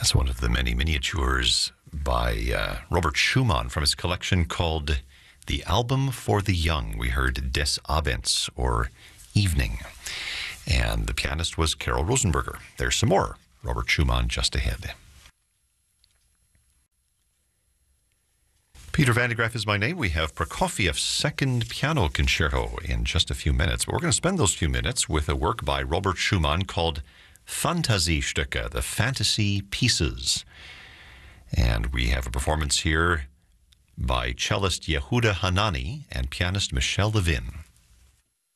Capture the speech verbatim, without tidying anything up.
That's one of the many miniatures by uh, Robert Schumann from his collection called The Album for the Young. We heard Des Abends, or Evening. And the pianist was Carol Rosenberger. There's some more Robert Schumann just ahead. Peter Van de Graaff is my name. We have Prokofiev's Second Piano Concerto in just a few minutes. But we're going to spend those few minutes with a work by Robert Schumann called Fantasiestücke, the Fantasy Pieces. And we have a performance here by cellist Yehuda Hanani and pianist Michel Levin.